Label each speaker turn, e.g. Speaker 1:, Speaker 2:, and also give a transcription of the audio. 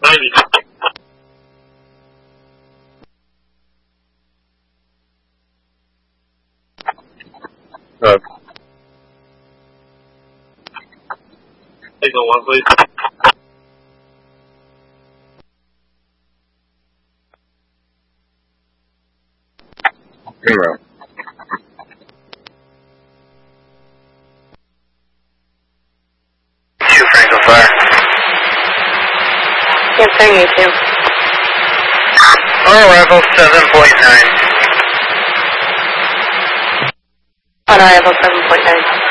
Speaker 1: 90. Signal 1, please.
Speaker 2: Zero.
Speaker 3: Franklin Fire.
Speaker 4: Yes, sir, you too.
Speaker 3: On arrival 7.9.
Speaker 4: On arrival 7.9.